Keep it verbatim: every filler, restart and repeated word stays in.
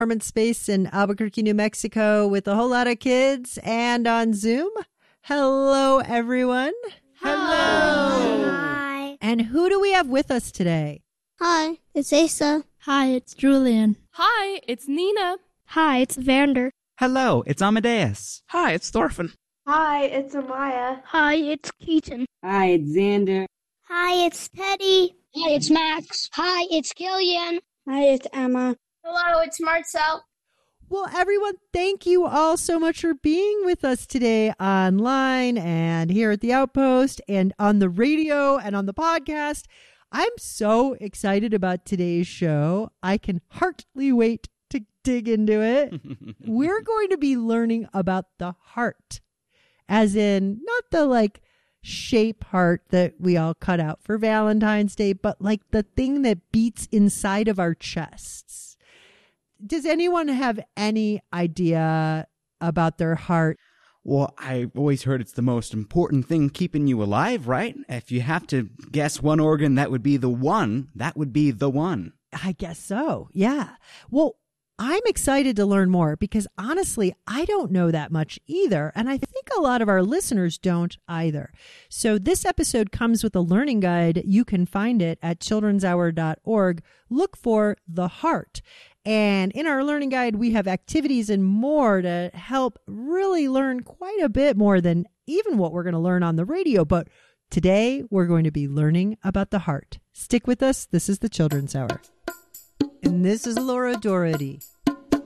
performance space in Albuquerque, New Mexico with a whole lot of kids and on Zoom. Hello, everyone. Hello. Hi. And who do we have with us today? Hi, it's Asa. Hi, it's Julian. Hi, it's Nina. Hi, it's Vander. Hello, it's Amadeus. Hi, it's Thorfinn. Hi, it's Amaya. Hi, it's Keaton. Hi, it's Xander. Hi, it's Teddy. Hi, it's Max. Hi, it's Killian. Hi, it's Emma. Hello, it's Marcel. Well, everyone, thank you all so much for being with us today online and here at the Outpost and on the radio and on the podcast. I'm so excited about today's show. I can hardly wait to dig into it. We're going to be learning about the heart, as in not the like shape heart that we all cut out for Valentine's Day, but like the thing that beats inside of our chests. Does anyone have any idea about their heart? Well, I've always heard it's the most important thing keeping you alive, right? If you have to guess one organ that would be the one, that would be the one. I guess so, yeah. Well, I'm excited to learn more because honestly, I don't know that much either. And I think a lot of our listeners don't either. So this episode comes with a learning guide. You can find it at children's hour dot org. Look for The Heart. And in our learning guide, we have activities and more to help really learn quite a bit more than even what we're going to learn on the radio. But today, we're going to be learning about the heart. Stick with us. This is the Children's Hour. And this is Laura Doherty.